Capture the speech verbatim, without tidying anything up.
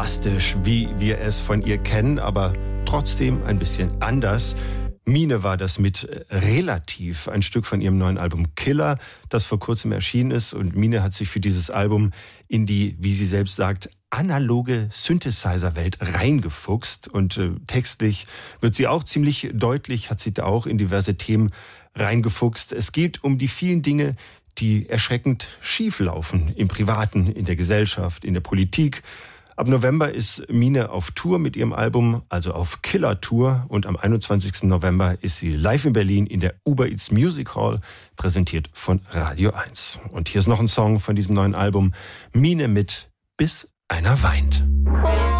bombastisch, wie wir es von ihr kennen, aber trotzdem ein bisschen anders. Mine war das mit Relativ, ein Stück von ihrem neuen Album Killer, das vor kurzem erschienen ist. Und Mine hat sich für dieses Album in die, wie sie selbst sagt, analoge Synthesizer-Welt reingefuchst. Und äh, textlich wird sie auch ziemlich deutlich, hat sie da auch in diverse Themen reingefuchst. Es geht um die vielen Dinge, die erschreckend schief laufen im Privaten, in der Gesellschaft, in der Politik. Ab November ist Mine auf Tour mit ihrem Album, also auf Killer-Tour. Und am einundzwanzigsten November ist sie live in Berlin in der Uber Eats Music Hall, präsentiert von Radio eins. Und hier ist noch ein Song von diesem neuen Album, Mine mit Bis einer weint.